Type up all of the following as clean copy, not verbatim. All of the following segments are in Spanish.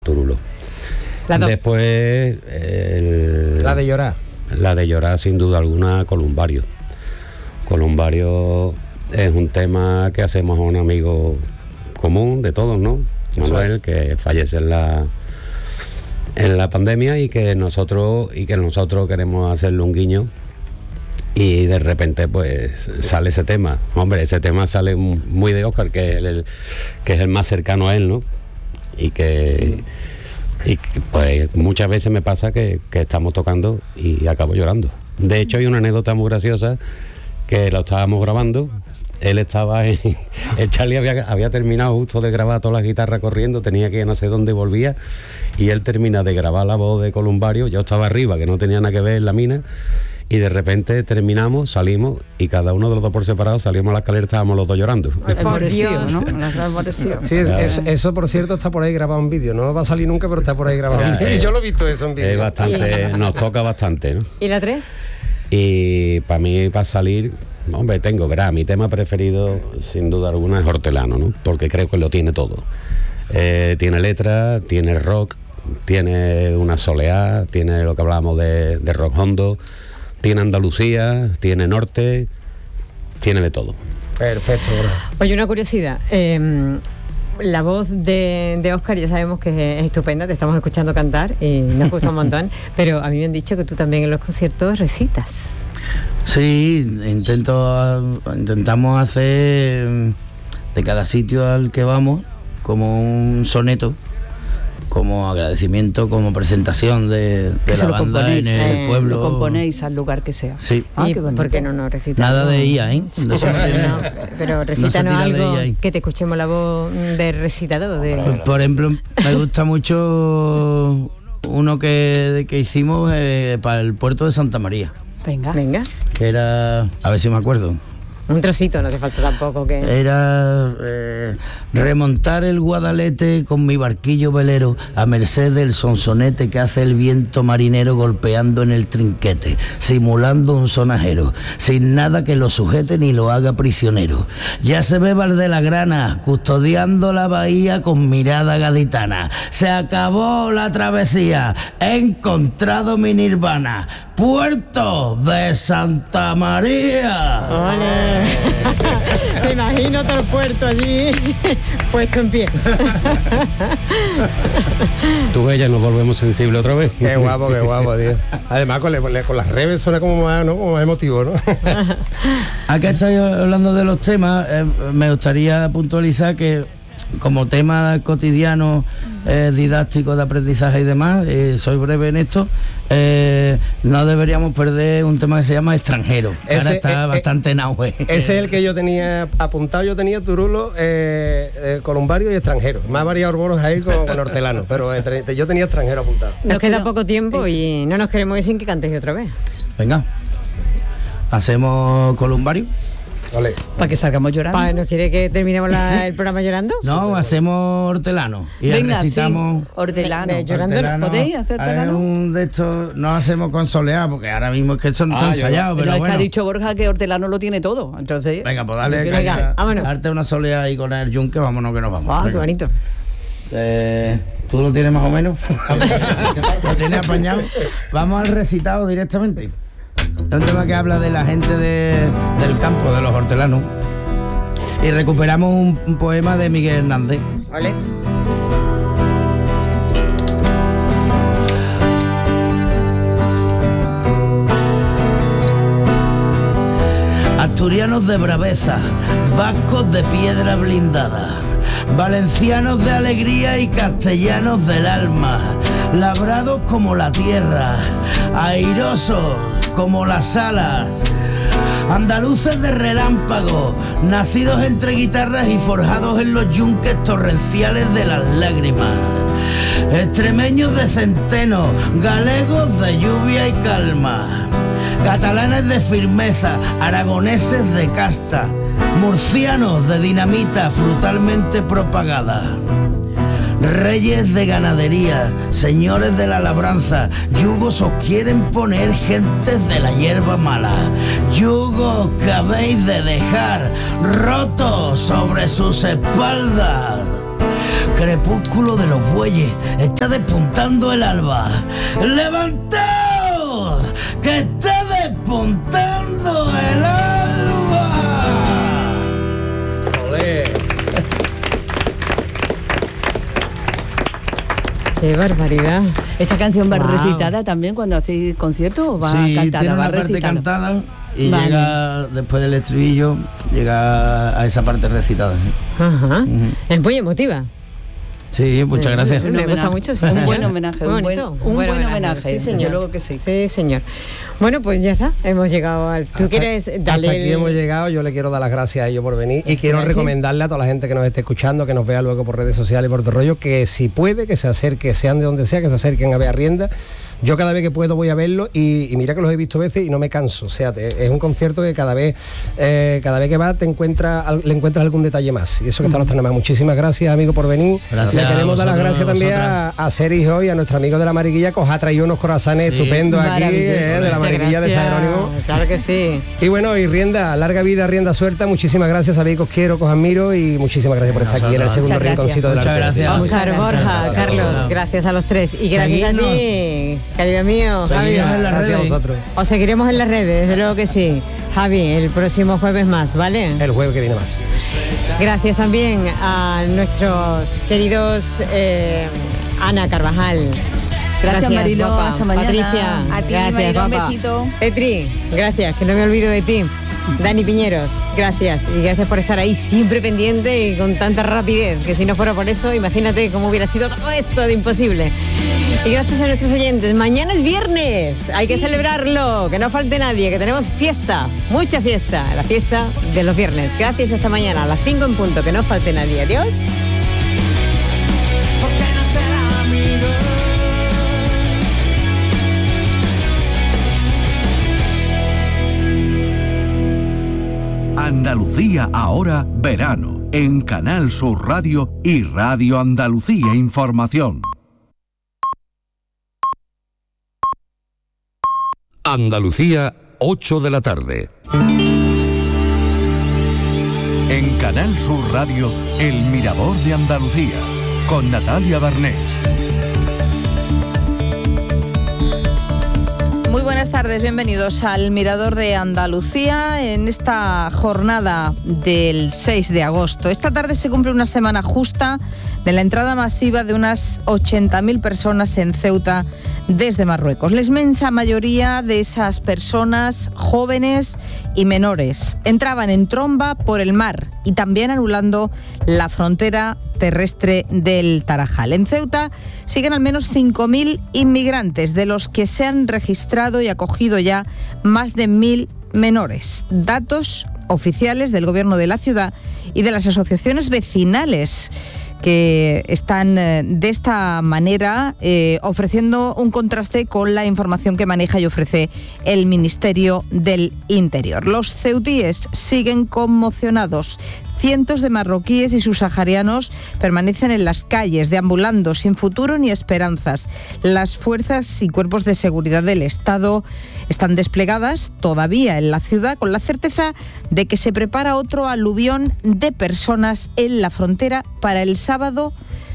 Turulo. Después la de llorar. La de llorar, sin duda alguna, Columbario. Columbario es un tema que hacemos a un amigo común de todos, ¿no? Manuel, que fallece en la pandemia y que nosotros queremos hacerle un guiño, y de repente pues sale ese tema. Hombre, ese tema sale muy de Óscar, que es el más cercano a él, ¿no? Y que pues muchas veces me pasa que estamos tocando y acabo llorando. De hecho, hay una anécdota muy graciosa, que lo estábamos grabando. Él estaba el Charlie había terminado justo de grabar toda la guitarra corriendo, tenía que ir a no sé dónde, volvía, y él termina de grabar la voz de Columbario. Yo estaba arriba, que no tenía nada que ver en la mina, y de repente terminamos, salimos, y cada uno de los dos por separado salimos a la escalera, estábamos los dos llorando. Emborecido, ¿no? Sí, eso por cierto está por ahí grabado en vídeo, no va a salir nunca, pero está por ahí grabado en vídeo. Yo lo he visto eso en vídeo. Es bastante, nos toca bastante, ¿no? ¿Y la 3? Y para mí, para salir, hombre, mi tema preferido sin duda alguna es Hortelano, ¿no? Porque creo que lo tiene todo. Tiene letra, tiene rock, tiene una soleá, tiene lo que hablábamos de rock hondo, tiene Andalucía, tiene norte, tiene de todo. Perfecto, bro. Oye, una curiosidad. La voz de Óscar ya sabemos que es estupenda, te estamos escuchando cantar y nos gusta un montón, pero a mí me han dicho que tú también en los conciertos recitas. Sí, intentamos hacer de cada sitio al que vamos como un soneto, como agradecimiento, como presentación de la banda en el pueblo. Lo componéis al lugar que sea. Sí. ¿Y por qué no nos recitas? Nada de IA, ¿eh? No, pero recítanos algo que te escuchemos la voz de recitador. Por ejemplo, me gusta mucho uno que hicimos para el puerto de Santa María. Venga. Que era, a ver si me acuerdo. Un trocito, no hace falta tampoco que... Era remontar el Guadalete con mi barquillo velero a merced del sonsonete que hace el viento marinero golpeando en el trinquete, simulando un sonajero, sin nada que lo sujete ni lo haga prisionero. Ya se ve Valdelagrana custodiando la bahía con mirada gaditana. Se acabó la travesía, he encontrado mi nirvana, puerto de Santa María. ¡Ole! Te imagino todo el puerto allí puesto en pie. Tú ves, ya nos volvemos sensibles otra vez. Qué guapo, tío. Además con las reves suena como más, ¿no? Como más emotivo, ¿no? Acá estáis hablando de los temas, me gustaría puntualizar que como tema cotidiano, didáctico de aprendizaje y demás, soy breve en esto, no deberíamos perder un tema que se llama extranjero, que ahora está bastante en auge. Ese es el que yo tenía apuntado, yo tenía Turulo, Columbario y extranjero. Más variados bolos ahí con hortelano, pero yo tenía extranjero apuntado. Nos queda poco tiempo y no nos queremos ir sin que cantes otra vez. Venga, hacemos Columbario. Vale. Para que salgamos llorando. ¿No quiere que terminemos el programa llorando? No, hacemos hortelano. Y venga, recitamos. Sí. Hortelano. Llorando. ¿Podéis hacer hortelano? Un de estos no hacemos con soleá, porque ahora mismo es que esto no está ensayado. Pero es bueno. que ha dicho Borja que hortelano lo tiene todo. Entonces. Venga, pues dale. Venga, vámonos. Darte una soleá ahí con el yunque, vámonos que nos vamos. Qué bonito. ¿Tú lo tienes más o menos? ¿Lo tienes apañado? Vamos al recitado directamente. Es un tema que habla de la gente del campo, de los hortelanos. Y recuperamos un poema de Miguel Hernández. Vale. Asturianos de braveza, vascos de piedra blindada, valencianos de alegría y castellanos del alma, labrados como la tierra, airosos como las alas, andaluces de relámpago, nacidos entre guitarras y forjados en los yunques torrenciales de las lágrimas, extremeños de centeno, galegos de lluvia y calma, catalanes de firmeza, aragoneses de casta, murcianos de dinamita frutalmente propagada, reyes de ganadería, señores de la labranza, yugos os quieren poner gentes de la hierba mala, yugos que habéis de dejar rotos sobre sus espaldas, crepúsculo de los bueyes, está despuntando el alba. ¡Levantaos! ¡Que está despuntando el alba! ¡Olé! ¡Qué barbaridad! ¿Esta canción va Wow. recitada también cuando hacéis concierto o va Sí, cantada? tiene Va una parte recitada. cantada y Vale. llega después del estribillo, llega a esa parte recitada. Ajá. Ujú. Es muy emotiva. Sí, muchas gracias. Me gusta mucho, sí, Un señor. buen homenaje, Muy un buen, bonito, un buen homenaje. Sí, señor. Desde luego que sí. Sí, señor. Bueno, pues ya está, hemos llegado al... ¿Tú quieres darle Hasta aquí hemos llegado, yo le quiero dar las gracias a ellos por venir y quiero Gracias. recomendarle a toda la gente que nos esté escuchando, que nos vea luego por redes sociales y por otro rollo, que si puede, que se acerque, sean de donde sea, que se acerquen a ver a Rienda. Yo cada vez que puedo voy a verlo y mira que los he visto veces y no me canso. O sea, es un concierto que cada vez que vas le encuentras algún detalle más. Y eso que está los tres más. Muchísimas gracias, amigo, por venir. Gracias Le a queremos dar las vosotros, gracias también vosotras. a Sergio y a nuestro amigo de la Mariquilla, que os ha traído unos corazones Sí. estupendos aquí, Maravilloso. de la Muchas Mariquilla de gracias. San Jerónimo. Claro que sí. Y bueno, y Rienda, larga vida, Rienda suelta. Muchísimas gracias, sabéis que os quiero, que os admiro y muchísimas gracias por estar aquí en el segundo Muchas rinconcito de la Muchas Arteria. gracias. Oscar, gracias. Borja, Gracias. Carlos, gracias a los tres. Y gracias Seguidnos. a ti, querido mío, Javi. Seguidnos en las Gracias a redes. vosotros. Os seguiremos en las redes, desde luego que sí. Javi, el próximo jueves más, ¿vale? El jueves que viene más. Gracias también a nuestros queridos Ana Carvajal. Gracias, Marilo, guapa. hasta mañana. Patricia, A ti, gracias, Marilo, un guapa. besito. Petri, gracias, que no me olvido de ti. Dani Piñeros, gracias. Y gracias por estar ahí siempre pendiente y con tanta rapidez, que si no fuera por eso, imagínate cómo hubiera sido todo esto de imposible. Y gracias a nuestros oyentes. Mañana es viernes, hay que celebrarlo, que no falte nadie, que tenemos fiesta, mucha fiesta, la fiesta de los viernes. Gracias, hasta mañana a las 5 en punto, que no falte nadie. Adiós. Andalucía ahora verano en Canal Sur Radio y Radio Andalucía Información. Andalucía, 8 de la tarde. En Canal Sur Radio, El Mirador de Andalucía, con Natalia Barnés. Muy buenas tardes, bienvenidos al Mirador de Andalucía en esta jornada del 6 de agosto. Esta tarde se cumple una semana justa de la entrada masiva de unas 80.000 personas en Ceuta desde Marruecos. La inmensa mayoría de esas personas, jóvenes y menores, entraban en tromba por el mar y también anulando la frontera terrestre del Tarajal. En Ceuta siguen al menos 5.000 inmigrantes, de los que se han registrado y acogido ya más de 1.000 menores. Datos oficiales del gobierno de la ciudad y de las asociaciones vecinales, que están de esta manera ofreciendo un contraste con la información que maneja y ofrece el Ministerio del Interior. Los ceutíes siguen conmocionados. Cientos de marroquíes y subsaharianos permanecen en las calles, deambulando sin futuro ni esperanzas. Las fuerzas y cuerpos de seguridad del Estado están desplegadas todavía en la ciudad, con la certeza de que se prepara otro aluvión de personas en la frontera para el sábado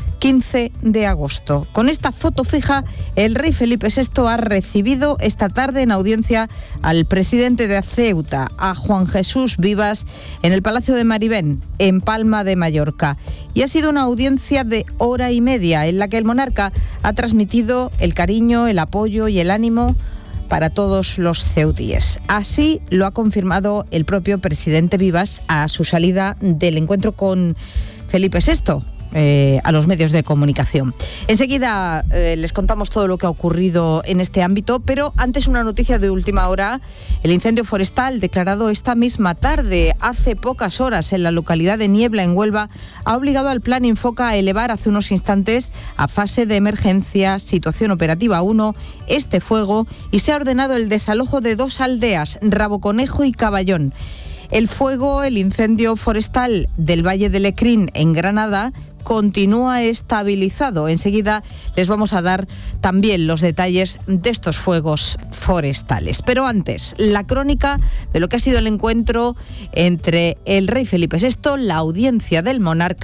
15 de agosto. Con esta foto fija, el rey Felipe VI ha recibido esta tarde en audiencia al presidente de Ceuta, a Juan Jesús Vivas, en el Palacio de Maribén, en Palma de Mallorca. Y ha sido una audiencia de hora y media en la que el monarca ha transmitido el cariño, el apoyo y el ánimo para todos los ceutíes. Así lo ha confirmado el propio presidente Vivas a su salida del encuentro con Felipe VI. A los medios de comunicación. Enseguida les contamos todo lo que ha ocurrido en este ámbito, pero antes una noticia de última hora. El incendio forestal declarado esta misma tarde, hace pocas horas, en la localidad de Niebla, en Huelva, ha obligado al Plan Infoca a elevar hace unos instantes a fase de emergencia, situación operativa 1, este fuego, y se ha ordenado el desalojo de 2 aldeas, Raboconejo y Caballón. El fuego, el incendio forestal del Valle de Lecrín, en Granada, continúa estabilizado. Enseguida les vamos a dar también los detalles de estos fuegos forestales. Pero antes, la crónica de lo que ha sido el encuentro entre el rey Felipe VI, la audiencia del monarca,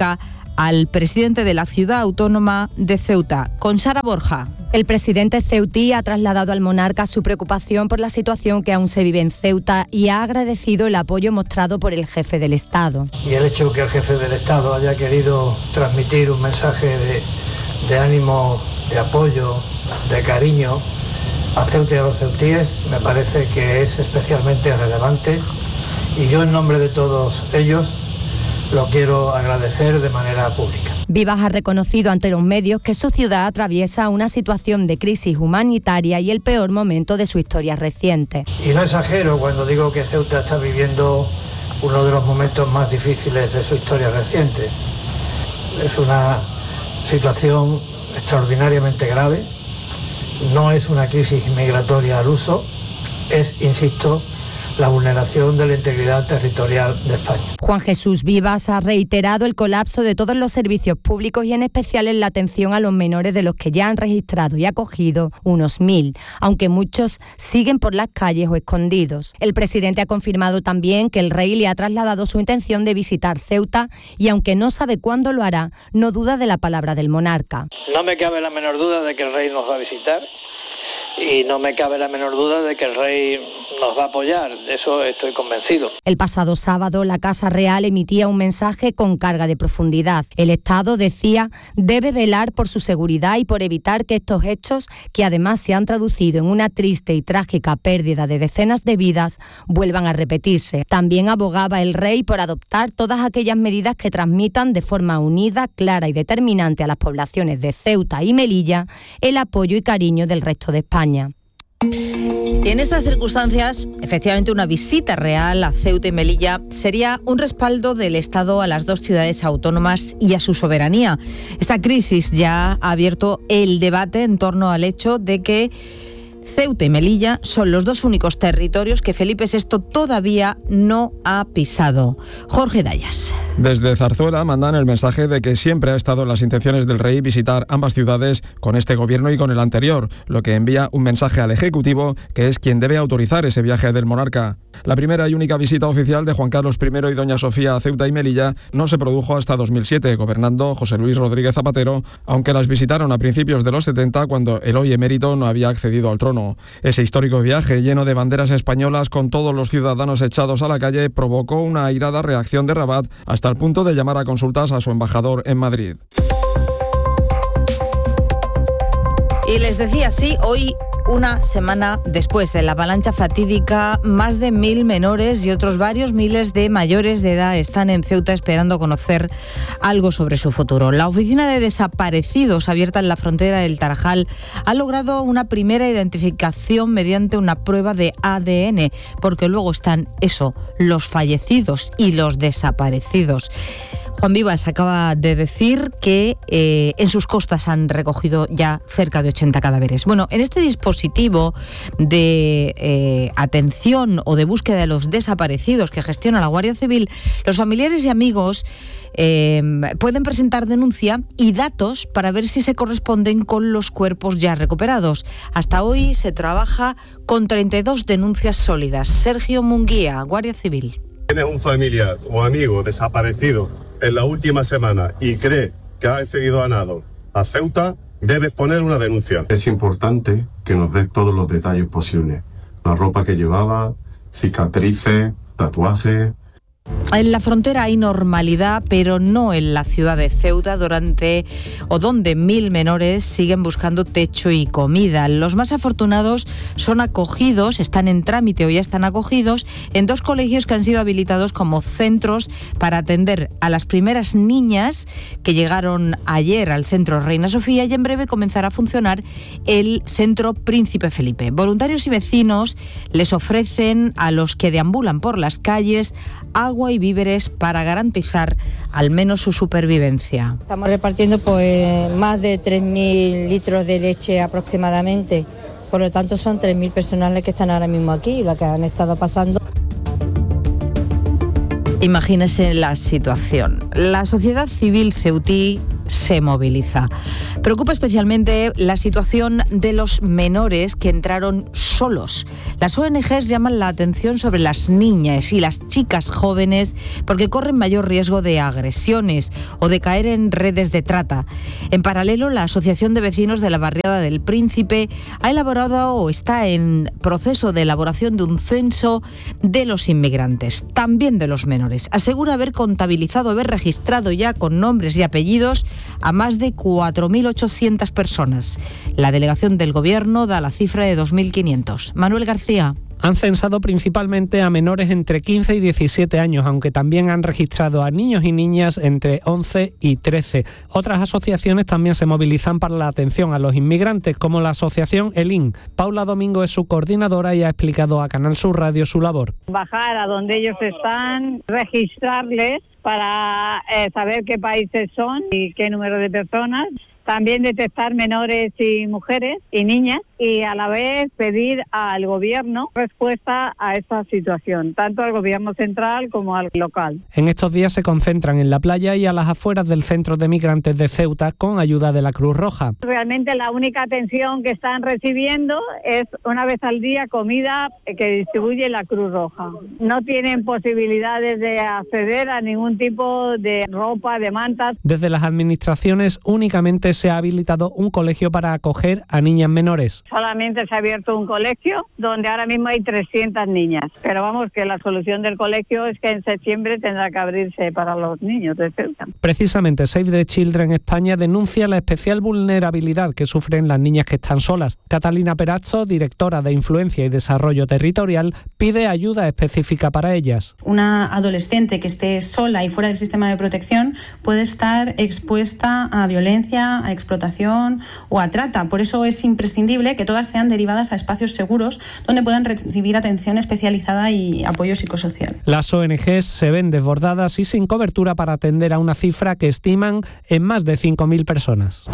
al presidente de la ciudad autónoma de Ceuta, con Sara Borja. El presidente ceutí ha trasladado al monarca su preocupación por la situación que aún se vive en Ceuta y ha agradecido el apoyo mostrado por el jefe del Estado. Y el hecho que el jefe del Estado haya querido transmitir un mensaje de ánimo, de apoyo, de cariño a Ceuta y a los ceutíes, me parece que es especialmente relevante, y yo en nombre de todos ellos lo quiero agradecer de manera pública. Vivas ha reconocido ante los medios que su ciudad atraviesa una situación de crisis humanitaria y el peor momento de su historia reciente. Y no exagero cuando digo que Ceuta está viviendo uno de los momentos más difíciles de su historia reciente. Es una situación extraordinariamente grave, no es una crisis migratoria al uso, es, insisto, la vulneración de la integridad territorial de España. Juan Jesús Vivas ha reiterado el colapso de todos los servicios públicos y en especial en la atención a los menores, de los que ya han registrado y acogido unos 1.000, aunque muchos siguen por las calles o escondidos. El presidente ha confirmado también que el rey le ha trasladado su intención de visitar Ceuta y, aunque no sabe cuándo lo hará, no duda de la palabra del monarca. No me cabe la menor duda de que el rey nos va a visitar. Y no me cabe la menor duda de que el rey nos va a apoyar, de eso estoy convencido. El pasado sábado, la Casa Real emitía un mensaje con carga de profundidad. El Estado, decía, debe velar por su seguridad y por evitar que estos hechos, que además se han traducido en una triste y trágica pérdida de decenas de vidas, vuelvan a repetirse. También abogaba el rey por adoptar todas aquellas medidas que transmitan de forma unida, clara y determinante a las poblaciones de Ceuta y Melilla el apoyo y cariño del resto de España. Y en estas circunstancias, efectivamente, una visita real a Ceuta y Melilla sería un respaldo del Estado a las dos ciudades autónomas y a su soberanía. Esta crisis ya ha abierto el debate en torno al hecho de que Ceuta y Melilla son los dos únicos territorios que Felipe VI todavía no ha pisado. Jorge Dayas. Desde Zarzuela mandan el mensaje de que siempre ha estado en las intenciones del rey visitar ambas ciudades con este gobierno y con el anterior, lo que envía un mensaje al Ejecutivo, que es quien debe autorizar ese viaje del monarca. La primera y única visita oficial de Juan Carlos I y doña Sofía a Ceuta y Melilla no se produjo hasta 2007, gobernando José Luis Rodríguez Zapatero, aunque las visitaron a principios de los 70, cuando el hoy emérito no había accedido al trono. Ese histórico viaje, lleno de banderas españolas con todos los ciudadanos echados a la calle, provocó una airada reacción de Rabat, hasta el punto de llamar a consultas a su embajador en Madrid. Y les decía, sí, hoy, una semana después de la avalancha fatídica, más de 1.000 menores y otros varios miles de mayores de edad están en Ceuta esperando conocer algo sobre su futuro. La oficina de desaparecidos, abierta en la frontera del Tarajal, ha logrado una primera identificación mediante una prueba de ADN, porque luego están los fallecidos y los desaparecidos. Juan Vivas acaba de decir que en sus costas han recogido ya cerca de 80 cadáveres. Bueno, en este dispositivo de atención o de búsqueda de los desaparecidos que gestiona la Guardia Civil, los familiares y amigos pueden presentar denuncia y datos para ver si se corresponden con los cuerpos ya recuperados. Hasta hoy se trabaja con 32 denuncias sólidas. Sergio Munguía, Guardia Civil. ¿Tienes un familiar o amigo desaparecido en la última semana y cree que ha accedido a nado a Ceuta? Debes poner una denuncia. Es importante que nos des todos los detalles posibles. La ropa que llevaba, cicatrices, tatuajes. En la frontera hay normalidad, pero no en la ciudad de Ceuta, donde 1.000 menores siguen buscando techo y comida. Los más afortunados son acogidos, están en trámite o ya están acogidos en 2 colegios que han sido habilitados como centros para atender a las primeras niñas que llegaron ayer al centro Reina Sofía, y en breve comenzará a funcionar el centro Príncipe Felipe. Voluntarios y vecinos les ofrecen a los que deambulan por las calles agua y víveres para garantizar al menos su supervivencia. Estamos repartiendo más de 3.000 litros de leche aproximadamente. Por lo tanto, son 3.000 personas que están ahora mismo aquí, lo que han estado pasando. Imagínese la situación. La sociedad civil ceutí se moviliza. Preocupa especialmente la situación de los menores que entraron solos. Las ONGs llaman la atención sobre las niñas y las chicas jóvenes porque corren mayor riesgo de agresiones o de caer en redes de trata. En paralelo, la Asociación de Vecinos de la Barriada del Príncipe ha elaborado o está en proceso de elaboración de un censo de los inmigrantes, también de los menores. Asegura haber contabilizado, haber registrado ya con nombres y apellidos a más de 4.800 personas. La delegación del Gobierno da la cifra de 2.500. Manuel García. Han censado principalmente a menores entre 15 y 17 años, aunque también han registrado a niños y niñas entre 11 y 13. Otras asociaciones también se movilizan para la atención a los inmigrantes, como la asociación ELIN. Paula Domingo es su coordinadora y ha explicado a Canal Sur Radio su labor. Bajar a donde ellos están, registrarles para saber qué países son y qué número de personas. También detectar menores y mujeres y niñas y a la vez pedir al gobierno respuesta a esta situación, tanto al gobierno central como al local. En estos días se concentran en la playa y a las afueras del centro de migrantes de Ceuta con ayuda de la Cruz Roja. Realmente la única atención que están recibiendo es una vez al día comida que distribuye la Cruz Roja. No tienen posibilidades de acceder a ningún tipo de ropa, de mantas. Desde las administraciones únicamente se ha habilitado un colegio para acoger a niñas menores. Solamente se ha abierto un colegio donde ahora mismo hay 300 niñas. Pero vamos, que la solución del colegio es que en septiembre tendrá que abrirse para los niños de Ceuta. Precisamente Save the Children España denuncia la especial vulnerabilidad que sufren las niñas que están solas. Catalina Perazzo, directora de Influencia y Desarrollo Territorial, pide ayuda específica para ellas. Una adolescente que esté sola y fuera del sistema de protección puede estar expuesta a violencia, a explotación o a trata. Por eso es imprescindible que todas sean derivadas a espacios seguros donde puedan recibir atención especializada y apoyo psicosocial. Las ONGs se ven desbordadas y sin cobertura para atender a una cifra que estiman en más de 5.000 personas.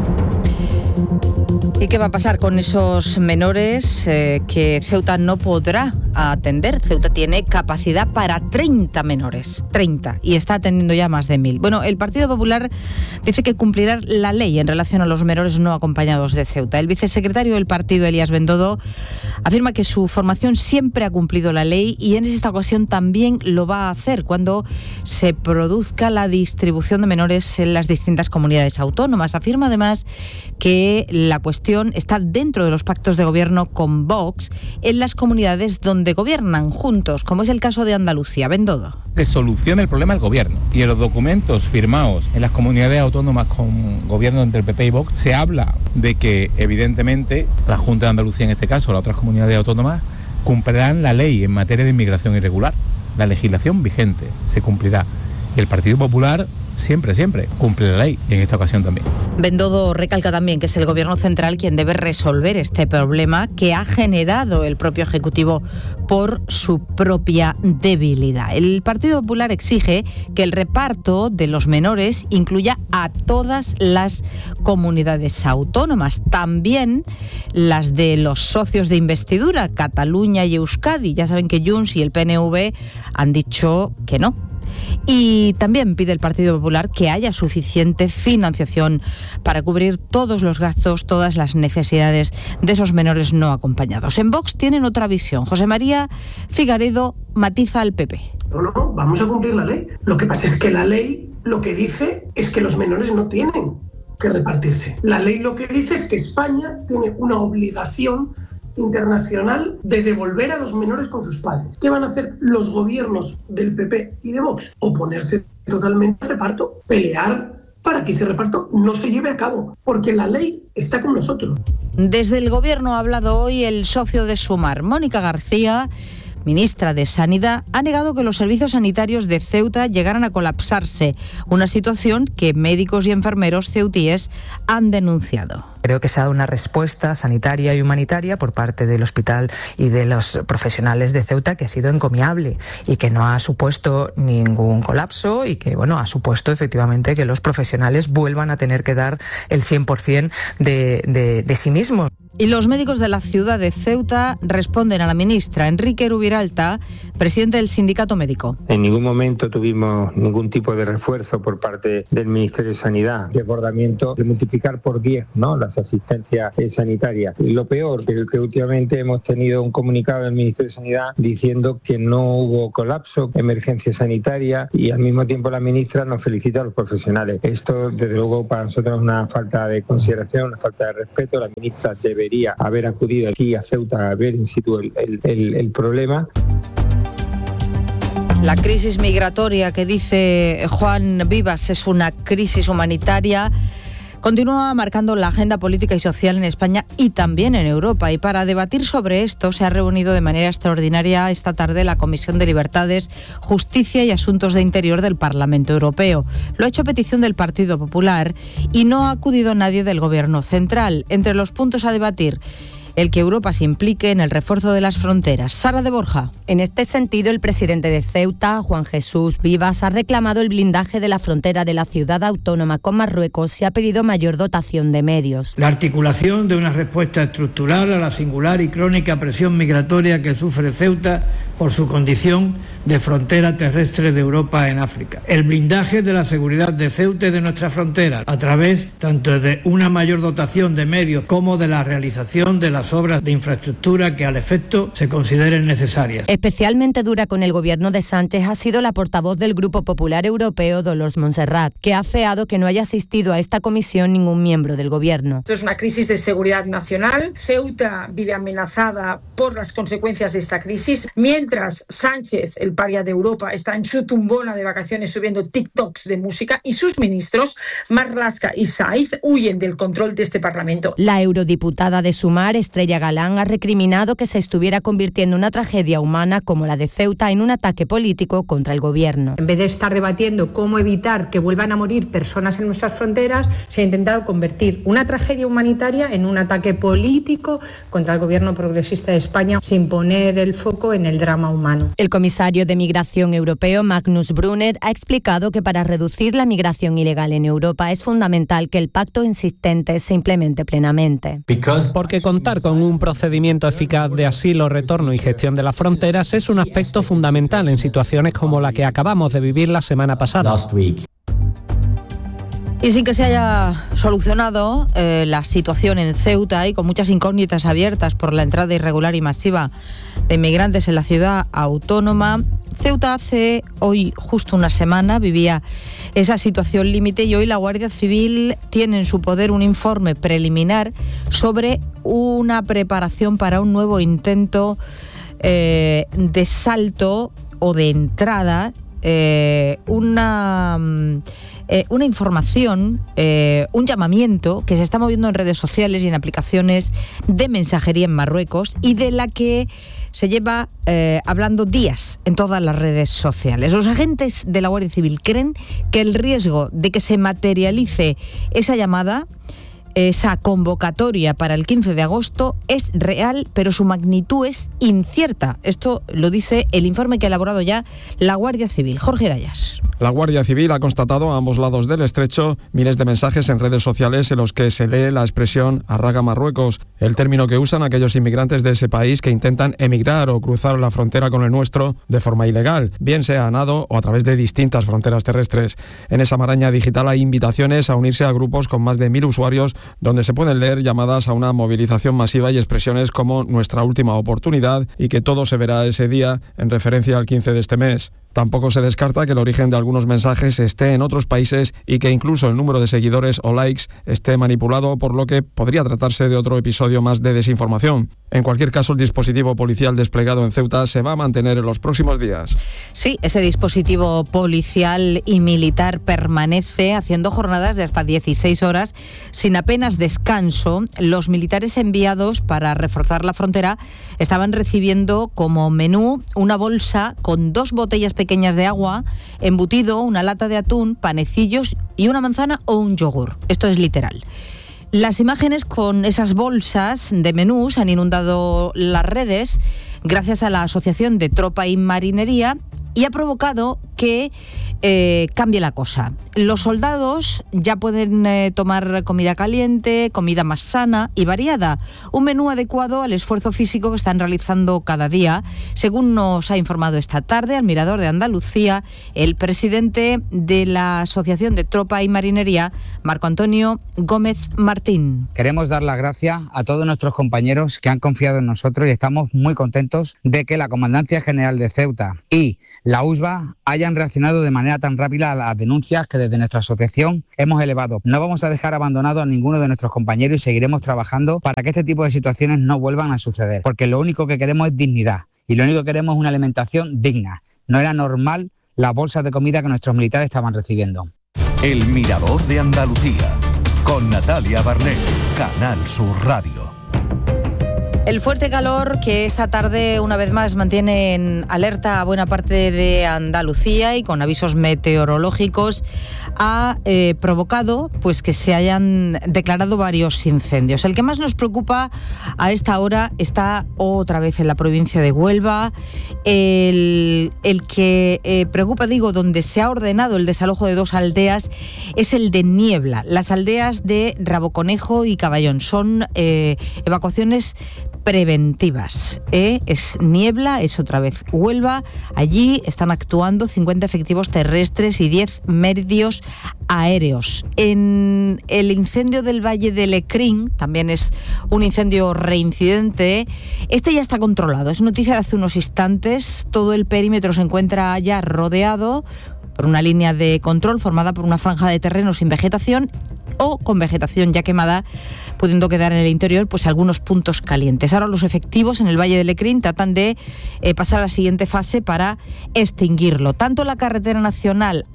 ¿Y qué va a pasar con esos menores que Ceuta no podrá atender? Ceuta tiene capacidad para 30 menores, 30, y está atendiendo ya más de 1.000. Bueno, el Partido Popular dice que cumplirá la ley en relación a los menores no acompañados de Ceuta. El vicesecretario del partido, Elías Bendodo, afirma que su formación siempre ha cumplido la ley y en esta ocasión también lo va a hacer cuando se produzca la distribución de menores en las distintas comunidades autónomas. Afirma además que la cuestión está dentro de los pactos de gobierno con Vox en las comunidades donde gobiernan juntos, como es el caso de Andalucía. Bendodo. Que solucione el problema el gobierno. Y en los documentos firmados en las comunidades autónomas con gobierno entre el PP y Vox se habla de que evidentemente la Junta de Andalucía, en este caso, las otras comunidades autónomas, cumplirán la ley en materia de inmigración irregular. La legislación vigente se cumplirá. Y el Partido Popular siempre cumple la ley, y en esta ocasión también. Bendodo recalca también que es el Gobierno central quien debe resolver este problema que ha generado el propio Ejecutivo por su propia debilidad. El Partido Popular exige que el reparto de los menores incluya a todas las comunidades autónomas, también las de los socios de investidura, Cataluña y Euskadi. Ya saben que Junts y el PNV han dicho que no. Y también pide el Partido Popular que haya suficiente financiación para cubrir todos los gastos, todas las necesidades de esos menores no acompañados. En Vox tienen otra visión. José María Figaredo matiza al PP. No, vamos a cumplir la ley. Lo que pasa es que la ley lo que dice es que los menores no tienen que repartirse. La ley lo que dice es que España tiene una obligación internacional de devolver a los menores con sus padres. ¿Qué van a hacer los gobiernos del PP y de Vox? Oponerse totalmente al reparto, pelear para que ese reparto no se lleve a cabo, porque la ley está con nosotros. Desde el Gobierno ha hablado hoy el socio de Sumar, Mónica García, ministra de Sanidad, ha negado que los servicios sanitarios de Ceuta llegaran a colapsarse, una situación que médicos y enfermeros ceutíes han denunciado. Creo que se ha dado una respuesta sanitaria y humanitaria por parte del hospital y de los profesionales de Ceuta que ha sido encomiable y que no ha supuesto ningún colapso y que, bueno, ha supuesto efectivamente que los profesionales vuelvan a tener que dar el 100% de sí mismos. Y los médicos de la ciudad de Ceuta responden a la ministra. Enrique Rubiralta presidente del sindicato médico. En ningún momento tuvimos ningún tipo de refuerzo por parte del Ministerio de Sanidad, desbordamiento de multiplicar por 10, ¿no?, las asistencias sanitarias. Y lo peor, que últimamente hemos tenido un comunicado del Ministerio de Sanidad diciendo que no hubo colapso, emergencia sanitaria, y al mismo tiempo la ministra nos felicita a los profesionales. Esto, desde luego, para nosotros es una falta de consideración, una falta de respeto. La ministra debería haber acudido aquí a Ceuta a ver in situ el problema. La crisis migratoria que dice Juan Vivas es una crisis humanitaria. Continúa marcando la agenda política y social en España y también en Europa. Y para debatir sobre esto se ha reunido de manera extraordinaria esta tarde la Comisión de Libertades, Justicia y Asuntos de Interior del Parlamento Europeo. Lo ha hecho a petición del Partido Popular y no ha acudido nadie del Gobierno central. Entre los puntos a debatir, el que Europa se implique en el refuerzo de las fronteras. Sara de Borja. En este sentido, el presidente de Ceuta, Juan Jesús Vivas, ha reclamado el blindaje de la frontera de la ciudad autónoma con Marruecos y ha pedido mayor dotación de medios. La articulación de una respuesta estructural a la singular y crónica presión migratoria que sufre Ceuta por su condición de frontera terrestre de Europa en África. El blindaje de la seguridad de Ceuta y de nuestra frontera a través tanto de una mayor dotación de medios como de la realización de las obras de infraestructura que al efecto se consideren necesarias. Especialmente dura con el gobierno de Sánchez ha sido la portavoz del Grupo Popular Europeo, Dolors Montserrat, que ha afeado que no haya asistido a esta comisión ningún miembro del gobierno. Esto es una crisis de seguridad nacional. Ceuta vive amenazada por las consecuencias de esta crisis, mientras Sánchez, el paria de Europa, está en su tumbona de vacaciones subiendo TikToks de música y sus ministros, Marlaska y Saiz, huyen del control de este Parlamento. La eurodiputada de Sumar, Estrella Galán, ha recriminado que se estuviera convirtiendo una tragedia humana como la de Ceuta en un ataque político contra el gobierno. En vez de estar debatiendo cómo evitar que vuelvan a morir personas en nuestras fronteras, se ha intentado convertir una tragedia humanitaria en un ataque político contra el gobierno progresista de España, sin poner el foco en el drama humano. El comisario de Migración europeo, Magnus Brunner, ha explicado que para reducir la migración ilegal en Europa es fundamental que el pacto insistente se implemente plenamente. Porque contar con un procedimiento eficaz de asilo, retorno y gestión de las fronteras es un aspecto fundamental en situaciones como la que acabamos de vivir la semana pasada. Y sin que se haya solucionado la situación en Ceuta y con muchas incógnitas abiertas por la entrada irregular y masiva de inmigrantes en la ciudad autónoma, Ceuta hace hoy justo una semana vivía esa situación límite y hoy la Guardia Civil tiene en su poder un informe preliminar sobre una preparación para un nuevo intento de salto o de entrada, una información, un llamamiento que se está moviendo en redes sociales y en aplicaciones de mensajería en Marruecos y de la que se lleva hablando días en todas las redes sociales. Los agentes de la Guardia Civil creen que el riesgo de que se materialice esa llamada, esa convocatoria para el 15 de agosto es real, pero su magnitud es incierta. Esto lo dice el informe que ha elaborado ya la Guardia Civil. Jorge Dayas. La Guardia Civil ha constatado a ambos lados del estrecho miles de mensajes en redes sociales en los que se lee la expresión "arraga Marruecos", el término que usan aquellos inmigrantes de ese país que intentan emigrar o cruzar la frontera con el nuestro de forma ilegal, bien sea a nado o a través de distintas fronteras terrestres. En esa maraña digital hay invitaciones a unirse a grupos con más de 1000 usuarios donde se pueden leer llamadas a una movilización masiva y expresiones como "nuestra última oportunidad" y que todo se verá ese día, en referencia al 15 de este mes. Tampoco se descarta que el origen de algunos mensajes esté en otros países y que incluso el número de seguidores o likes esté manipulado, por lo que podría tratarse de otro episodio más de desinformación. En cualquier caso, el dispositivo policial desplegado en Ceuta se va a mantener en los próximos días. Sí, ese dispositivo policial y militar permanece haciendo jornadas de hasta 16 horas sin apenas descanso. Los militares enviados para reforzar la frontera estaban recibiendo como menú una bolsa con 2 botellas pequeñas de agua, embutido, una lata de atún, panecillos y una manzana o un yogur. Esto es literal. Las imágenes con esas bolsas de menús han inundado las redes gracias a la Asociación de Tropa y Marinería y ha provocado que cambie la cosa. Los soldados ya pueden tomar comida caliente, comida más sana y variada, un menú adecuado al esfuerzo físico que están realizando cada día, según nos ha informado esta tarde al Mirador de Andalucía el presidente de la Asociación de Tropa y Marinería, Marco Antonio Gómez Martín. Queremos dar las gracias a todos nuestros compañeros que han confiado en nosotros y estamos muy contentos de que la Comandancia General de Ceuta y la USBA hayan reaccionado de manera tan rápida a las denuncias que desde nuestra asociación hemos elevado. No vamos a dejar abandonado a ninguno de nuestros compañeros y seguiremos trabajando para que este tipo de situaciones no vuelvan a suceder, porque lo único que queremos es dignidad y lo único que queremos es una alimentación digna. No era normal las bolsas de comida que nuestros militares estaban recibiendo. El Mirador de Andalucía, con Natalia Barnett, Canal Sur Radio. El fuerte calor que esta tarde una vez más mantiene en alerta a buena parte de Andalucía y con avisos meteorológicos ha provocado pues que se hayan declarado varios incendios. El que más nos preocupa a esta hora está otra vez en la provincia de Huelva. El que preocupa, donde se ha ordenado el desalojo de 2 aldeas es el de Niebla. Las aldeas de Raboconejo y Caballón son evacuaciones preventivas. Es Niebla, es otra vez Huelva. Allí están actuando 50 efectivos terrestres y 10 medios aéreos. En el incendio del Valle de Lecrín, también es un incendio reincidente, este ya está controlado. Es noticia de hace unos instantes. Todo el perímetro se encuentra ya rodeado por una línea de control formada por una franja de terreno sin vegetación o con vegetación ya quemada, pudiendo quedar en el interior pues algunos puntos calientes. Ahora los efectivos en el Valle de Lecrín tratan de pasar a la siguiente fase para extinguirlo. Tanto la carretera nacional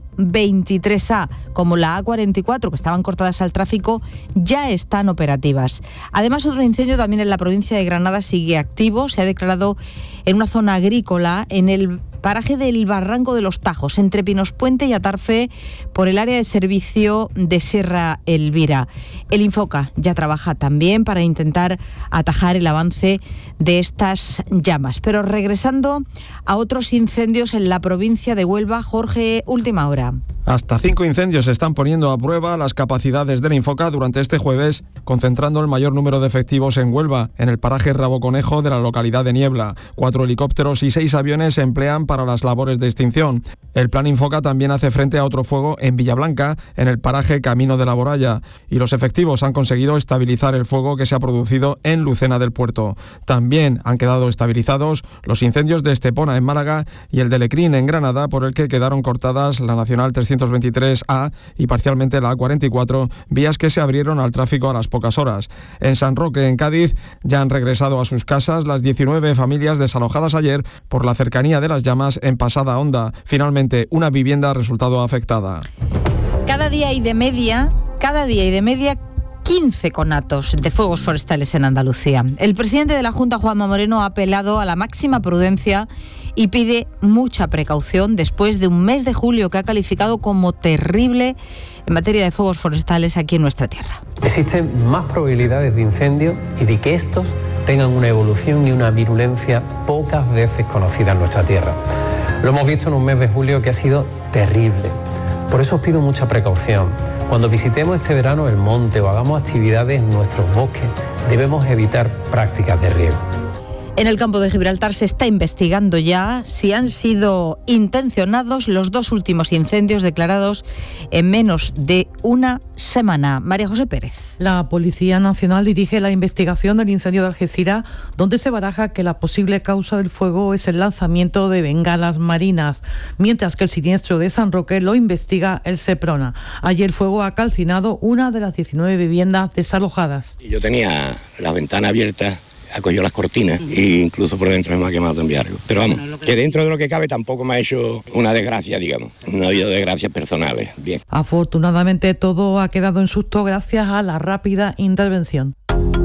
A23A como la A44, que estaban cortadas al tráfico, ya están operativas. Además, otro incendio también en la provincia de Granada sigue activo. Se ha declarado en una zona agrícola, en el paraje del Barranco de los Tajos, entre Pinospuente y Atarfe, por el área de servicio de Sierra Elvira. El Infoca ya trabaja también para intentar atajar el avance de estas llamas. Pero regresando a otros incendios en la provincia de Huelva, Jorge, última hora. Hasta 5 incendios están poniendo a prueba las capacidades del Infoca durante este jueves, concentrando el mayor número de efectivos en Huelva, en el paraje Raboconejo de la localidad de Niebla. 4 helicópteros y 6 aviones se emplean para las labores de extinción. El plan Infoca también hace frente a otro fuego en Villablanca, en el paraje Camino de la Boralla, y los efectivos han conseguido estabilizar el fuego que se ha producido en Lucena del Puerto. También han quedado estabilizados los incendios de Estepona en Málaga y el de Lecrín en Granada, por el que quedaron cortadas la Nacional 323A y parcialmente la A44, vías que se abrieron al tráfico a las pocas horas. En San Roque, en Cádiz, ya han regresado a sus casas las 19 familias desalojadas ayer por la cercanía de las llamas en Pasada Honda. Finalmente, una vivienda ha resultado afectada. Cada día y de media 15 conatos de fuegos forestales en Andalucía. El presidente de la Junta, Juanma Moreno, ha apelado a la máxima prudencia y pide mucha precaución después de un mes de julio que ha calificado como terrible en materia de fuegos forestales aquí en nuestra tierra. Existen más probabilidades de incendios y de que estos tengan una evolución y una virulencia pocas veces conocida en nuestra tierra. Lo hemos visto en un mes de julio que ha sido terrible. Por eso os pido mucha precaución. Cuando visitemos este verano el monte o hagamos actividades en nuestros bosques, debemos evitar prácticas de riego. En el campo de Gibraltar se está investigando ya si han sido intencionados los 2 últimos incendios declarados en menos de una semana. María José Pérez. La Policía Nacional dirige la investigación del incendio de Algeciras, donde se baraja que la posible causa del fuego es el lanzamiento de bengalas marinas, mientras que el siniestro de San Roque lo investiga el Seprona. Allí el fuego ha calcinado una de las 19 viviendas desalojadas. Yo tenía la ventana abierta, acogió las cortinas e incluso por dentro me ha quemado también algo. Pero vamos, que dentro de lo que cabe tampoco me ha hecho una desgracia, digamos. No ha habido desgracias personales. Bien. Afortunadamente todo ha quedado en susto gracias a la rápida intervención.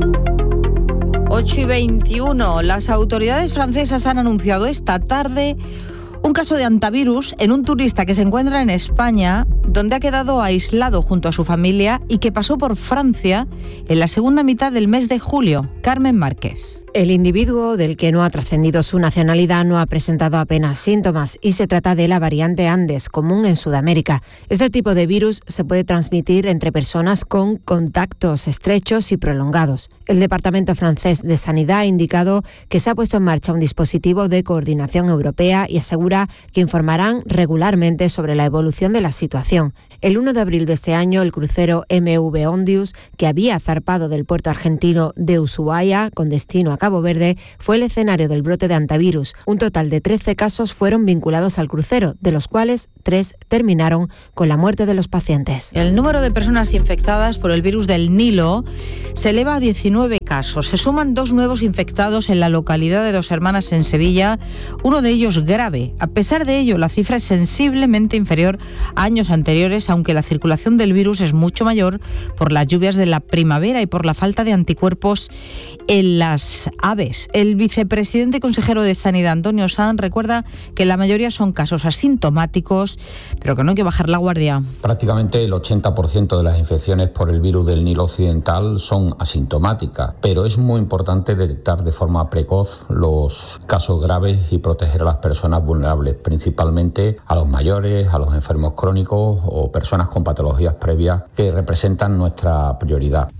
8:21. Las autoridades francesas han anunciado esta tarde un caso de hantavirus en un turista que se encuentra en España, donde ha quedado aislado junto a su familia y que pasó por Francia en la segunda mitad del mes de julio. Carmen Márquez. El individuo, del que no ha trascendido su nacionalidad, no ha presentado apenas síntomas y se trata de la variante Andes, común en Sudamérica. Este tipo de virus se puede transmitir entre personas con contactos estrechos y prolongados. El Departamento francés de Sanidad ha indicado que se ha puesto en marcha un dispositivo de coordinación europea y asegura que informarán regularmente sobre la evolución de la situación. El 1 de abril de este año, el crucero MV Ondius, que había zarpado del puerto argentino de Ushuaia con destino a Cabo Verde, fue el escenario del brote de hantavirus. Un total de 13 casos fueron vinculados al crucero, de los cuales 3 terminaron con la muerte de los pacientes. El número de personas infectadas por el virus del Nilo se eleva a 19 casos. Se suman 2 nuevos infectados en la localidad de Dos Hermanas, en Sevilla, uno de ellos grave. A pesar de ello, la cifra es sensiblemente inferior a años anteriores, aunque la circulación del virus es mucho mayor por las lluvias de la primavera y por la falta de anticuerpos en las aves. El vicepresidente y consejero de Sanidad, Antonio Sanz, recuerda que la mayoría son casos asintomáticos, pero que no hay que bajar la guardia. Prácticamente el 80% de las infecciones por el virus del Nilo Occidental son asintomáticas, pero es muy importante detectar de forma precoz los casos graves y proteger a las personas vulnerables, principalmente a los mayores, a los enfermos crónicos o personas con patologías previas que representan nuestra prioridad.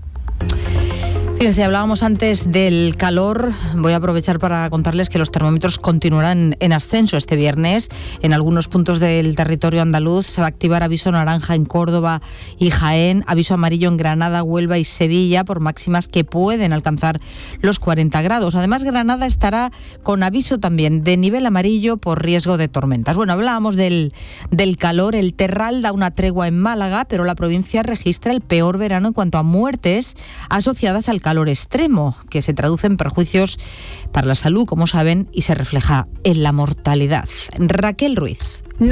Fíjense, hablábamos antes del calor. Voy a aprovechar para contarles que los termómetros continuarán en ascenso este viernes. En algunos puntos del territorio andaluz se va a activar aviso naranja en Córdoba y Jaén, aviso amarillo en Granada, Huelva y Sevilla por máximas que pueden alcanzar los 40 grados. Además, Granada estará con aviso también de nivel amarillo por riesgo de tormentas. Bueno, hablábamos del calor. El Terral da una tregua en Málaga, pero la provincia registra el peor verano en cuanto a muertes asociadas al calor extremo, que se traduce en perjuicios para la salud, como saben, y se refleja en la mortalidad. Raquel Ruiz.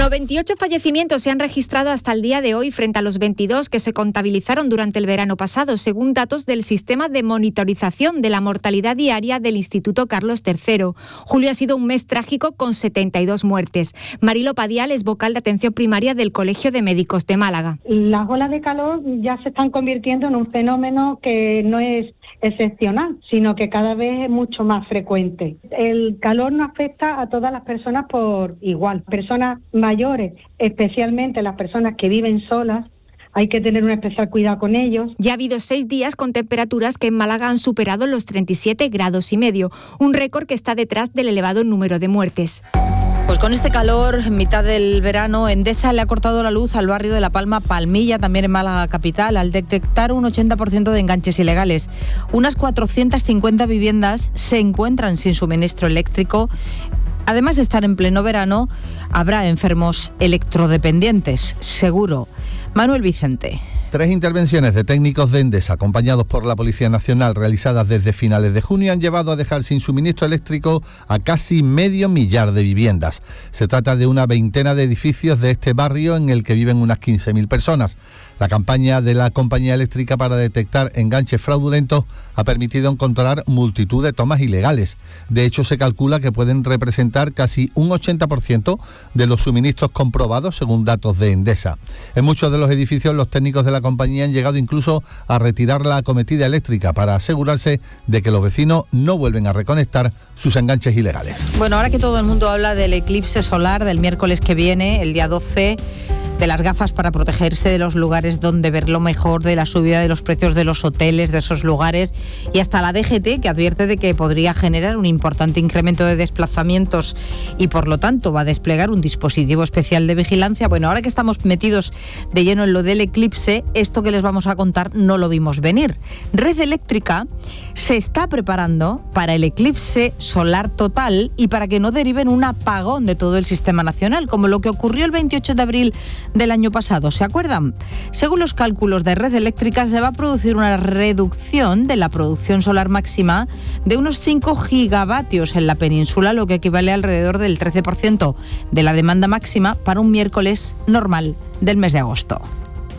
98 fallecimientos se han registrado hasta el día de hoy frente a los 22 que se contabilizaron durante el verano pasado, según datos del Sistema de Monitorización de la Mortalidad Diaria del Instituto Carlos III. Julio ha sido un mes trágico con 72 muertes. Marilo Padial es vocal de atención primaria del Colegio de Médicos de Málaga. Las olas de calor ya se están convirtiendo en un fenómeno que no es excepcional, sino que cada vez es mucho más frecuente. El calor no afecta a todas las personas por igual. Personas mayores, especialmente las personas que viven solas, hay que tener un especial cuidado con ellos. Ya ha habido 6 días con temperaturas que en Málaga han superado los 37,5 grados, un récord que está detrás del elevado número de muertes. Pues con este calor, en mitad del verano, Endesa le ha cortado la luz al barrio de La Palma Palmilla, también en Málaga capital, al detectar un 80% de enganches ilegales. Unas 450 viviendas se encuentran sin suministro eléctrico. Además de estar en pleno verano, habrá enfermos electrodependientes, seguro. Manuel Vicente. 3 intervenciones de técnicos de Endesa, acompañados por la Policía Nacional, realizadas desde finales de junio, han llevado a dejar sin suministro eléctrico a casi 500.000 de viviendas. Se trata de una veintena de edificios de este barrio en el que viven unas 15.000 personas. La campaña de la compañía eléctrica para detectar enganches fraudulentos ha permitido encontrar multitud de tomas ilegales. De hecho, se calcula que pueden representar casi un 80% de los suministros comprobados, según datos de Endesa. En muchos de los edificios, los técnicos de la compañía han llegado incluso a retirar la acometida eléctrica para asegurarse de que los vecinos no vuelven a reconectar sus enganches ilegales. Bueno, ahora que todo el mundo habla del eclipse solar del miércoles que viene, el día 12, de las gafas para protegerse de los lugares donde verlo mejor, de la subida de los precios de los hoteles, de esos lugares, y hasta la DGT, que advierte de que podría generar un importante incremento de desplazamientos y por lo tanto va a desplegar un dispositivo especial de vigilancia. Bueno, ahora que estamos metidos de lleno en lo del eclipse, esto que les vamos a contar no lo vimos venir. Red Eléctrica se está preparando para el eclipse solar total y para que no deriven un apagón de todo el sistema nacional, como lo que ocurrió el 28 de abril del año pasado. ¿Se acuerdan? Según los cálculos de Red Eléctrica, se va a producir una reducción de la producción solar máxima de unos 5 gigavatios en la península, lo que equivale a alrededor del 13% de la demanda máxima para un miércoles normal del mes de agosto.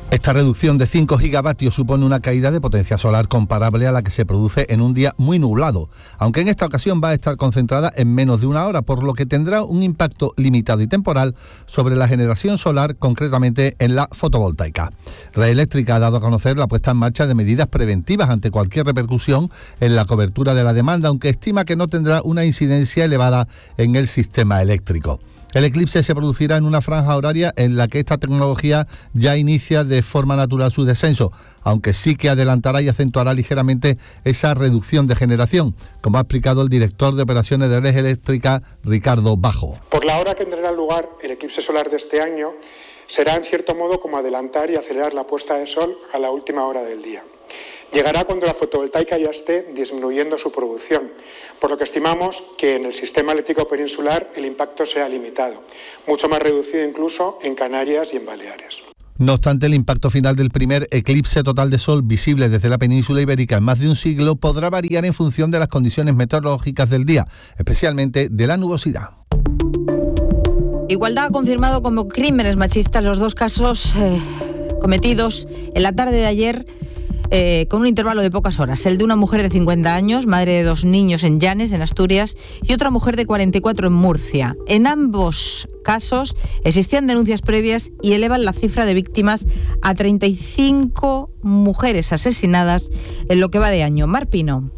Esta reducción de 5 gigavatios supone una caída de potencia solar comparable a la que se produce en un día muy nublado, aunque en esta ocasión va a estar concentrada en menos de una hora, por lo que tendrá un impacto limitado y temporal sobre la generación solar, concretamente en la fotovoltaica. Red Eléctrica ha dado a conocer la puesta en marcha de medidas preventivas ante cualquier repercusión en la cobertura de la demanda, aunque estima que no tendrá una incidencia elevada en el sistema eléctrico. El eclipse se producirá en una franja horaria en la que esta tecnología ya inicia de forma natural su descenso, aunque sí que adelantará y acentuará ligeramente esa reducción de generación, como ha explicado el director de operaciones de Red Eléctrica, Ricardo Bajo. Por la hora que tendrá lugar el eclipse solar de este año, será en cierto modo como adelantar y acelerar la puesta de sol a la última hora del día. Llegará cuando la fotovoltaica ya esté disminuyendo su producción, por lo que estimamos que en el sistema eléctrico peninsular el impacto sea limitado, mucho más reducido incluso en Canarias y en Baleares. No obstante, el impacto final del primer eclipse total de sol visible desde la península ibérica en más de un siglo podrá variar en función de las condiciones meteorológicas del día, especialmente de la nubosidad. Igualdad ha confirmado como crímenes machistas los dos casos cometidos en la tarde de ayer, con un intervalo de pocas horas. El de una mujer de 50 años, madre de 2 niños en Llanes, en Asturias, y otra mujer de 44 en Murcia. En ambos casos existían denuncias previas y elevan la cifra de víctimas a 35 mujeres asesinadas en lo que va de año. Mar Pino.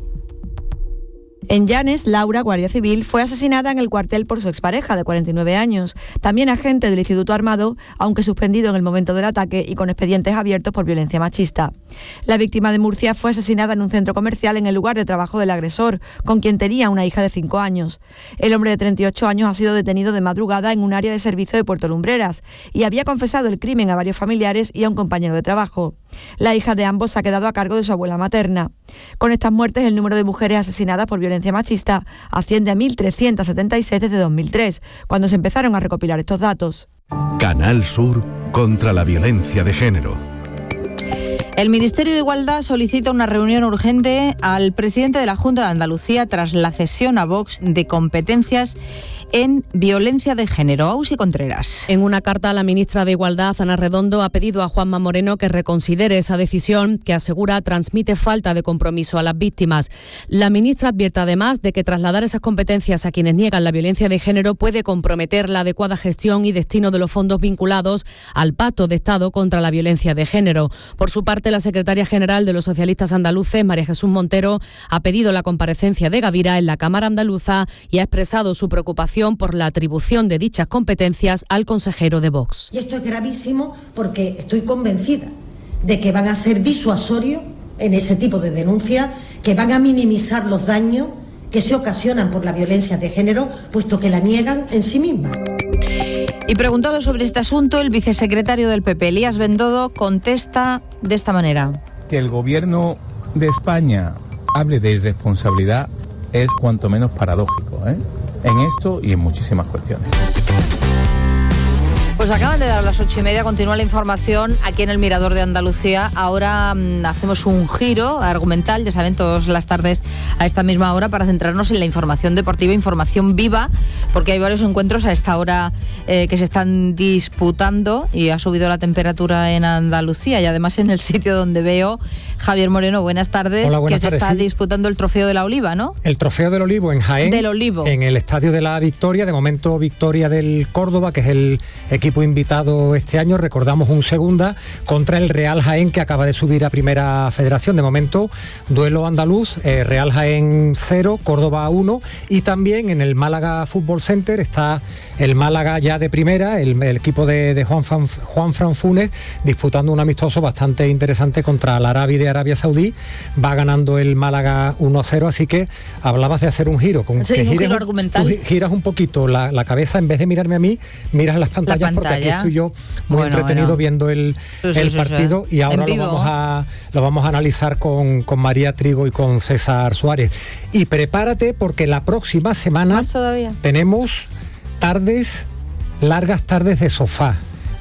En Llanes, Laura, guardia civil, fue asesinada en el cuartel por su expareja de 49 años. También agente del Instituto Armado, aunque suspendido en el momento del ataque y con expedientes abiertos por violencia machista. La víctima de Murcia fue asesinada en un centro comercial en el lugar de trabajo del agresor, con quien tenía una hija de 5 años. El hombre de 38 años ha sido detenido de madrugada en un área de servicio de Puerto Lumbreras y había confesado el crimen a varios familiares y a un compañero de trabajo. La hija de ambos ha quedado a cargo de su abuela materna. Con estas muertes, el número de mujeres asesinadas por violencia machista asciende a 1.376 desde 2003, cuando se empezaron a recopilar estos datos. Canal Sur contra la violencia de género. El Ministerio de Igualdad solicita una reunión urgente al presidente de la Junta de Andalucía tras la cesión a Vox de competencias en violencia de género. Ausi Contreras. En una carta, la ministra de Igualdad, Ana Redondo, ha pedido a Juanma Moreno que reconsidere esa decisión que asegura transmite falta de compromiso a las víctimas. La ministra advierte además de que trasladar esas competencias a quienes niegan la violencia de género puede comprometer la adecuada gestión y destino de los fondos vinculados al Pacto de Estado contra la violencia de género. Por su parte, la secretaria general de los socialistas andaluces, María Jesús Montero, ha pedido la comparecencia de Gavira en la Cámara Andaluza y ha expresado su preocupación por la atribución de dichas competencias al consejero de Vox. Y esto es gravísimo porque estoy convencida de que van a ser disuasorios en ese tipo de denuncias, que van a minimizar los daños que se ocasionan por la violencia de género, puesto que la niegan en sí misma. Y preguntado sobre este asunto, el vicesecretario del PP, Elías Bendodo, contesta de esta manera. Que el gobierno de España hable de irresponsabilidad es cuanto menos paradójico, en esto y en muchísimas cuestiones. Pues acaban de dar las 8:30, continúa la información aquí en el Mirador de Andalucía. Ahora hacemos un giro argumental, ya saben, todas las tardes a esta misma hora, para centrarnos en la información deportiva, información viva, porque hay varios encuentros a esta hora que se están disputando y ha subido la temperatura en Andalucía y además en el sitio donde veo, Javier Moreno, buenas tardes. Hola, buenas que tardes, se está sí. disputando el Trofeo de la Oliva, ¿no? El Trofeo del Olivo en Jaén, del Olivo, en el Estadio de la Victoria. De momento, victoria del Córdoba, que es el equipo invitado este año. Recordamos un segunda contra el Real Jaén, que acaba de subir a Primera Federación. De momento, duelo andaluz, Real Jaén 0, Córdoba 1, y también en el Málaga Fútbol Center está el Málaga ya de primera, el equipo de Juan Fran Funes, disputando un amistoso bastante interesante contra el Arabi de Arabia Saudí. Va ganando el Málaga 1-0, así que hablabas de hacer un giro. Sí, un giro argumental. Tú giras un poquito la cabeza, en vez de mirarme a mí, miras las pantallas, porque aquí estoy yo muy entretenido viendo el partido. Y ahora lo vamos a analizar con María Trigo y con César Suárez. Y prepárate, porque la próxima semana tenemos largas tardes de sofá.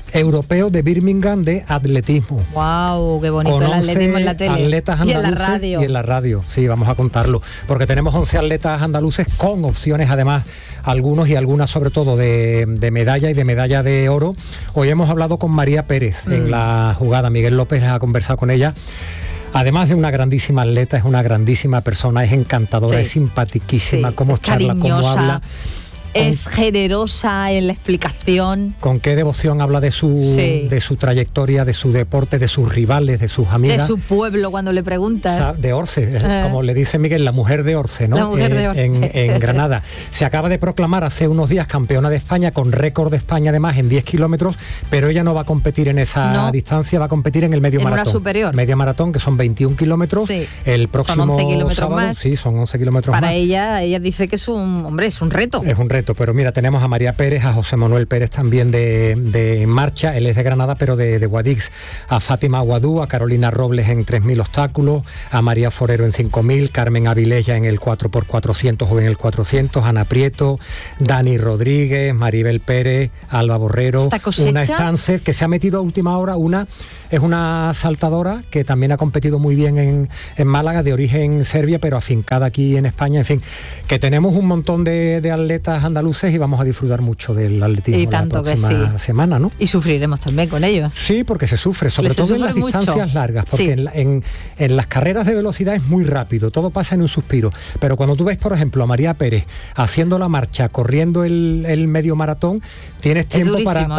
europeo de Birmingham de atletismo. ¡Wow! ¡Qué bonito! Con el atletismo en la tele. Atletas y en la andaluces radio. Y en la radio, sí, vamos a contarlo. Porque tenemos 11 atletas andaluces con opciones, además, algunos y algunas sobre todo de medalla y de medalla de oro. Hoy hemos hablado con María Pérez en la jugada. Miguel López ha conversado con ella. Además de una grandísima atleta, es una grandísima persona, es encantadora, Sí. es simpaticísima, cómo charla, cómo cariñosa. habla. Es generosa en la explicación. Con qué devoción habla de su trayectoria, de su deporte, de sus rivales, de sus amigas. De su pueblo, cuando le preguntas. De Orce, como le dice Miguel, la mujer de Orce, ¿no? La mujer de Orce. En Granada. Se acaba de proclamar hace unos días campeona de España, con récord de España además en 10 kilómetros, pero ella no va a competir en esa distancia, va a competir en el medio maratón. En una superior. Medio maratón, que son 21 kilómetros. Sí. El próximo Son 11 kilómetros sábado, más. sí, son 11 kilómetros más. Para ella dice que es un reto. Es un reto, pero mira, tenemos a María Pérez, a José Manuel Pérez también de marcha, él es de Granada, pero de Guadix, a Fátima Aguadú, a Carolina Robles en 3.000 obstáculos, a María Forero en 5.000, Carmen Avilella en el 4x400 o en el 400, Ana Prieto, Dani Rodríguez, Maribel Pérez, Alba Borrero, una Stances que se ha metido a última hora, es una saltadora que también ha competido muy bien en Málaga, de origen serbia, pero afincada aquí en España. En fin, que tenemos un montón de atletas andaluces y vamos a disfrutar mucho del atletismo Y tanto la próxima semana, ¿no? Y sufriremos también con ellos. Sí, porque se sufre, sobre todo en las distancias largas, porque en las carreras de velocidad es muy rápido, todo pasa en un suspiro, pero cuando tú ves, por ejemplo, a María Pérez haciendo la marcha, corriendo el medio maratón, tienes tiempo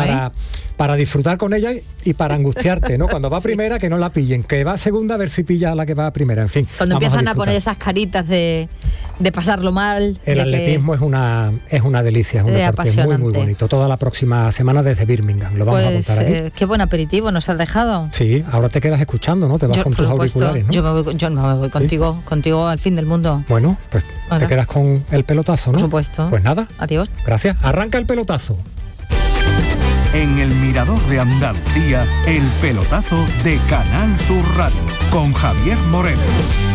para disfrutar con ella y para angustiarte, ¿no? Cuando va primera, que no la pillen, que va segunda, a ver si pilla a la que va primera, en fin. Cuando empiezan a poner esas caritas de pasarlo mal. El atletismo es una delicia, es un deporte muy, muy bonito. Toda la próxima semana desde Birmingham, lo vamos a contar aquí. Qué buen aperitivo nos has dejado. Sí, ahora te quedas escuchando, ¿no? Te vas con tus auriculares, ¿no? Yo me voy contigo al fin del mundo. Bueno, pues te quedas con el pelotazo, ¿no? Por supuesto. Pues nada. Adiós. Gracias. Arranca el pelotazo. En el Mirador de Andalucía, el pelotazo de Canal Sur Radio, con Javier Moreno.